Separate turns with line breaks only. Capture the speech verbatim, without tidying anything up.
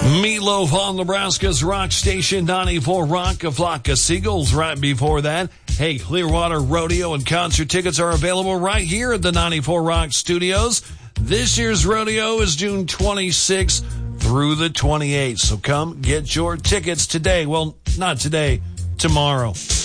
Meatloaf on Nebraska's rock station, ninety-four Rock, a flock of seagulls right before that. Hey, Clearwater Rodeo and concert tickets are available right here at the ninety-four Rock studios. This year's rodeo is June twenty-sixth through the twenty-eighth. So come get your tickets today. Well, not today, tomorrow.